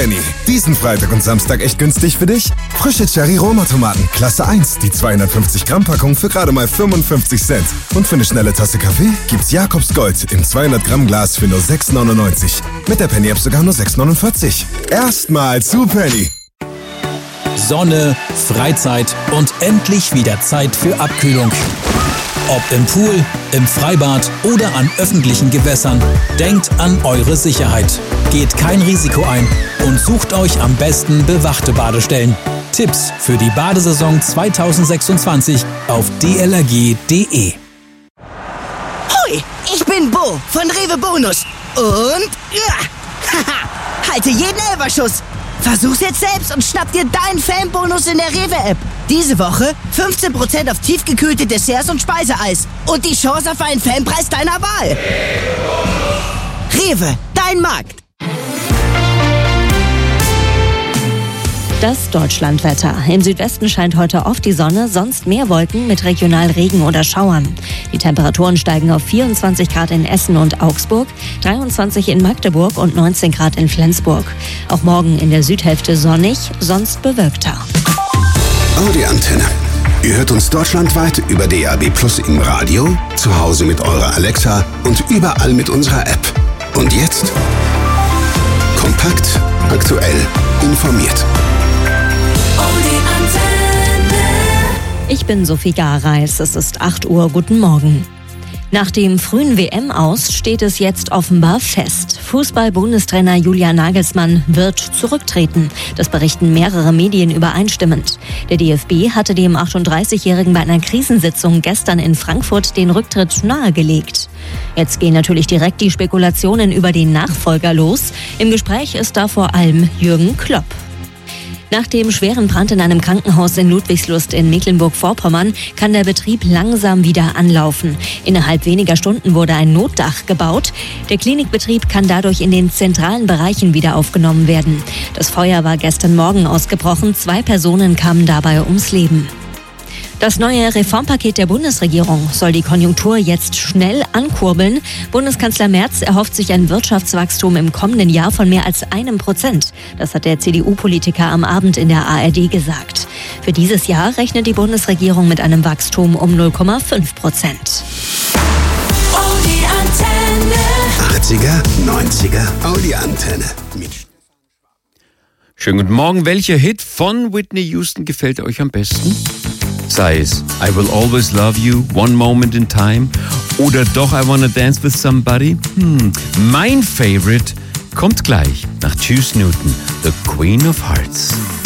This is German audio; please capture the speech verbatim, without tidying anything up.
Penny. Diesen Freitag und Samstag echt günstig für dich? Frische Cherry-Roma-Tomaten, Klasse eins, die zweihundertfünfzig Gramm Packung für gerade mal fünfundfünfzig Cent. Und für eine schnelle Tasse Kaffee gibt's Jakobs Gold im zweihundert Gramm Glas für nur sechs neunundneunzig. Mit der Penny-App sogar nur sechs neunundvierzig. Erstmal zu Penny. Sonne, Freizeit und endlich wieder Zeit für Abkühlung. Ob im Pool, im Freibad oder an öffentlichen Gewässern, denkt an eure Sicherheit. Geht kein Risiko ein und sucht euch am besten bewachte Badestellen. Tipps für die Badesaison zweitausendsechsundzwanzig auf d l r g punkt d e. Hoi, ich bin Bo von Rewe Bonus und ja, haha, halte jeden Elferschuss. Versuch's jetzt selbst und schnapp dir deinen Fanbonus in der Rewe-App. Diese Woche fünfzehn Prozent auf tiefgekühlte Desserts und Speiseeis und die Chance auf einen Fanpreis deiner Wahl. Rewe, dein Markt. Das Deutschlandwetter. Im Südwesten scheint heute oft die Sonne, sonst mehr Wolken mit regional Regen oder Schauern. Die Temperaturen steigen auf vierundzwanzig Grad in Essen und Augsburg, dreiundzwanzig in Magdeburg und neunzehn Grad in Flensburg. Auch morgen in der Südhälfte sonnig, sonst bewölkter. Audi Antenne. Ihr hört uns deutschlandweit über D A B Plus im Radio, zu Hause mit eurer Alexa und überall mit unserer App. Und jetzt kompakt, aktuell, informiert. Ich bin Sophie Gareis, es ist acht Uhr, guten Morgen. Nach dem frühen W M-Aus steht es jetzt offenbar fest. Fußball-Bundestrainer Julian Nagelsmann wird zurücktreten. Das berichten mehrere Medien übereinstimmend. Der D F B hatte dem achtunddreißigjährigen bei einer Krisensitzung gestern in Frankfurt den Rücktritt nahegelegt. Jetzt gehen natürlich direkt die Spekulationen über den Nachfolger los. Im Gespräch ist da vor allem Jürgen Klopp. Nach dem schweren Brand in einem Krankenhaus in Ludwigslust in Mecklenburg-Vorpommern kann der Betrieb langsam wieder anlaufen. Innerhalb weniger Stunden wurde ein Notdach gebaut. Der Klinikbetrieb kann dadurch in den zentralen Bereichen wieder aufgenommen werden. Das Feuer war gestern Morgen ausgebrochen. Zwei Personen kamen dabei ums Leben. Das neue Reformpaket der Bundesregierung soll die Konjunktur jetzt schnell ankurbeln. Bundeskanzler Merz erhofft sich ein Wirtschaftswachstum im kommenden Jahr von mehr als einem Prozent. Das hat der C D U-Politiker am Abend in der A R D gesagt. Für dieses Jahr rechnet die Bundesregierung mit einem Wachstum um null Komma fünf Prozent. Audi Antenne. achtziger, neunziger, Audi Antenne. Schönen guten Morgen. Welcher Hit von Whitney Houston gefällt euch am besten? Sei es I Will Always Love You, One Moment in Time oder doch I Wanna Dance With Somebody? Hm, mein Favorite kommt gleich nach Juice Newton, The Queen of Hearts.